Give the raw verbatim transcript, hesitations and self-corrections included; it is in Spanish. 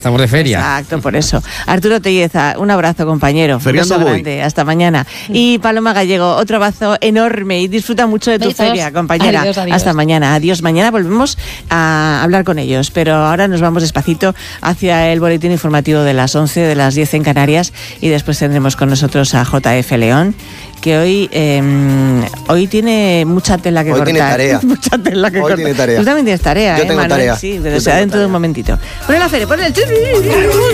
Estamos de feria. Exacto, por eso. Arturo Telleza, un abrazo, compañero. Feriando Un beso voy. grande. Hasta mañana. Y Paloma Gallego, otro abrazo enorme y disfruta mucho de tu Besitos. feria, compañera. Adiós, adiós. Hasta mañana. Adiós. Mañana volvemos a hablar con ellos, pero ahora nos vamos despacito hacia el boletín informativo de las once, de las diez en Canarias, y después tendremos con nosotros a J F León, que hoy eh, hoy tiene mucha tela que Hoy cortar. tiene tarea. mucha tela que Hoy cortar. tiene tarea. Tú también tienes tarea, Yo ¿eh, tengo Manuel? tarea. Sí, Yo pero tengo será dentro de tarea. un momentito. Pon la feria, pon el...